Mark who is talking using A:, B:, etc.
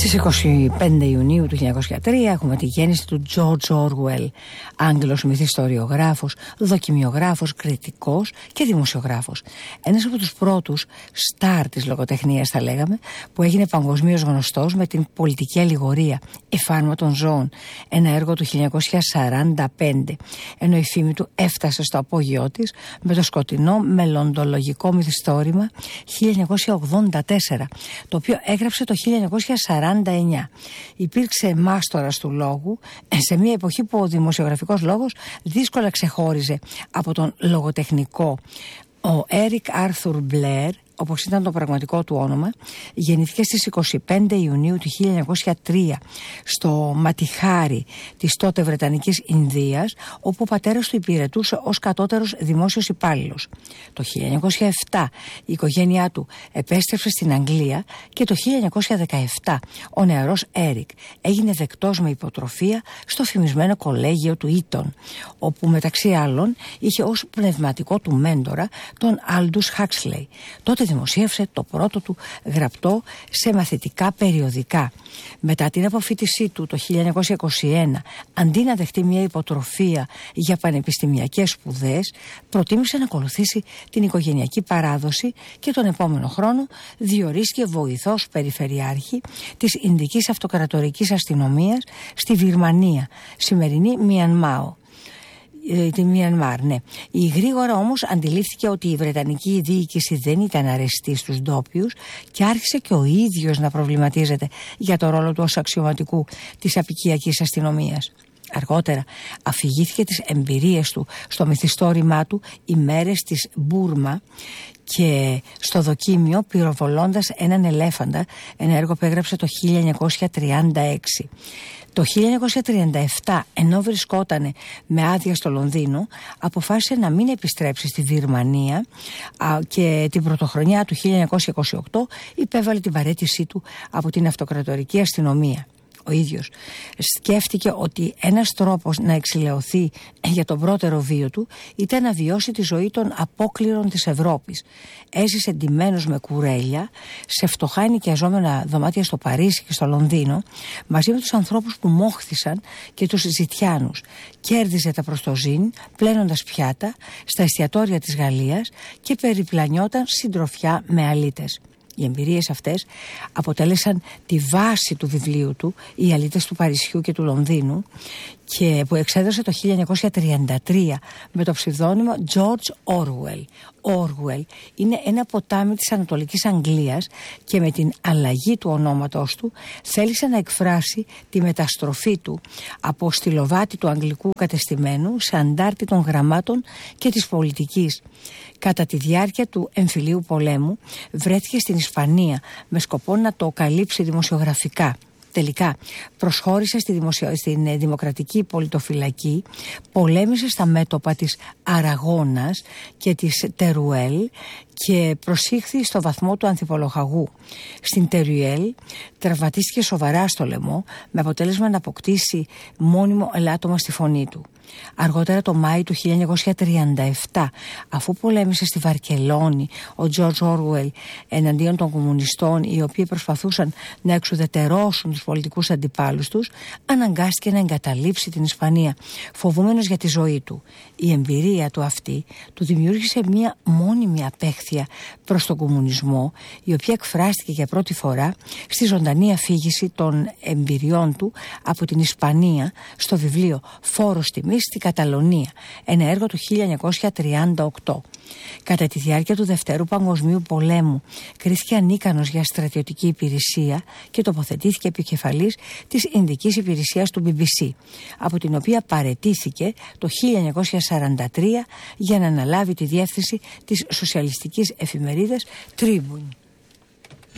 A: Στις 25 Ιουνίου του 1903 έχουμε τη γέννηση του George Orwell, Άγγλος μυθιστοριογράφος, δοκιμιογράφος, κριτικός και δημοσιογράφος. Ένας από τους πρώτους στάρ της λογοτεχνίας, θα λέγαμε, που έγινε παγκοσμίως γνωστός με την πολιτική αλληγορία «Η φάρμα των ζώων», ένα έργο του 1945, ενώ η φήμη του έφτασε στο απόγειό της με το σκοτεινό μελλοντολογικό μυθιστόρημα 1984, το οποίο έγραψε το 1949. Υπήρξε μάστορας του λόγου σε μια εποχή που ο δημοσιογραφικός λόγος δύσκολα ξεχώριζε από τον λογοτεχνικό. Ο Έρικ Άρθουρ Μπλερ, όπως ήταν το πραγματικό του όνομα, γεννήθηκε στις 25 Ιουνίου του 1903 στο Ματιχάρι της τότε Βρετανικής Ινδίας, όπου ο πατέρας του υπηρετούσε ως κατώτερος δημόσιος υπάλληλος. Το 1907 η οικογένειά του επέστρεψε στην Αγγλία και το 1917 ο νεαρός Έρικ έγινε δεκτός με υποτροφία στο φημισμένο κολέγιο του Ήτον, όπου μεταξύ άλλων είχε ως πνευματικό του μέντορα τον Άλντους Χάξλεϊ. Τότε δημοσίευσε το πρώτο του γραπτό σε μαθητικά περιοδικά. Μετά την αποφοίτησή του το 1921, αντί να δεχτεί μια υποτροφία για πανεπιστημιακές σπουδές, προτίμησε να ακολουθήσει την οικογενειακή παράδοση και τον επόμενο χρόνο διορίστηκε βοηθός περιφερειάρχη της Ινδικής Αυτοκρατορικής Αστυνομίας στη Βυρμανία, σημερινή Μιανμάο. Τη Μιανμάρ, ναι. Η γρήγορα όμως αντιλήφθηκε ότι η Βρετανική διοίκηση δεν ήταν αρεστή στους ντόπιους και άρχισε και ο ίδιος να προβληματίζεται για το ρόλο του ως αξιωματικού της απικιακής αστυνομίας. Αργότερα αφηγήθηκε τις εμπειρίες του στο μυθιστόρημά του «Οι μέρες της Μπούρμα» και στο δοκίμιο «Πυροβολώντας έναν ελέφαντα», ένα έργο που έγραψε το 1936. Το 1937, ενώ βρισκότανε με άδεια στο Λονδίνο, αποφάσισε να μην επιστρέψει στη Βυρμανία και την πρωτοχρονιά του 1928 υπέβαλε την παραίτησή του από την Αυτοκρατορική Αστυνομία. Ο ίδιος σκέφτηκε ότι ένας τρόπος να εξηλαιωθεί για τον πρώτερο βίο του ήταν να βιώσει τη ζωή των απόκληρων της Ευρώπης. Έζησε ντυμένος με κουρέλια σε φτωχά ενοικιαζόμενα δωμάτια στο Παρίσι και στο Λονδίνο, μαζί με τους ανθρώπους που μόχθησαν και τους ζητιάνους. Κέρδιζε τα προστοζήν πλένοντας πιάτα στα εστιατόρια της Γαλλίας και περιπλανιόταν συντροφιά με αλήτες. Οι εμπειρίες αυτές αποτέλεσαν τη βάση του βιβλίου του «Οι αλήτες του Παρισιού και του Λονδίνου», και που εξέδωσε το 1933 με το ψευδόνυμο George Orwell. Orwell είναι ένα ποτάμι της Ανατολικής Αγγλίας και με την αλλαγή του ονόματος του θέλησε να εκφράσει τη μεταστροφή του από στυλοβάτη του αγγλικού κατεστημένου σε αντάρτη των γραμμάτων και της πολιτικής. Κατά τη διάρκεια του εμφυλίου πολέμου βρέθηκε στην Ισπανία με σκοπό να το καλύψει δημοσιογραφικά. Τελικά προσχώρησε στην Δημοκρατική Πολιτοφυλακή, πολέμησε στα μέτωπα της Αραγώνας και της Τερουέλ και προσήχθη στο βαθμό του ανθιπολοχαγού. Στην Τερουέλ τραυματίστηκε σοβαρά στο λαιμό, με αποτέλεσμα να αποκτήσει μόνιμο ελάττωμα στη φωνή του. Αργότερα το Μάη του 1937, αφού πολέμησε στη Βαρκελόνη ο George Orwell εναντίον των κομμουνιστών, οι οποίοι προσπαθούσαν να εξουδετερώσουν τους πολιτικούς αντιπάλους τους, αναγκάστηκε να εγκαταλείψει την Ισπανία, φοβούμενος για τη ζωή του. Η εμπειρία του αυτή του δημιούργησε μια μόνιμη απέχθεια προς τον κομμουνισμό, η οποία εκφράστηκε για πρώτη φορά στη ζωντανή αφήγηση των εμπειριών του από την Ισπανία στο βιβλίο «Φόρος τιμής στη Καταλωνία», ένα έργο του 1938. Κατά τη διάρκεια του Δευτέρου Παγκοσμίου Πολέμου κρίθηκε ανίκανος για στρατιωτική υπηρεσία και τοποθετήθηκε επικεφαλής της Ινδικής Υπηρεσίας του BBC, από την οποία παραιτήθηκε το 1943 για να αναλάβει τη διεύθυνση της σοσιαλιστικής εφημερίδας Tribune.